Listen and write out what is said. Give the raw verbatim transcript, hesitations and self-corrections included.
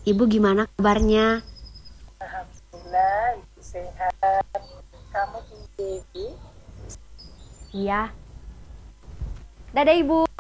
Ibu gimana kabarnya? Alhamdulillah, ibu sehat. Kamu gini, baby? Iya. Dadah Ibu.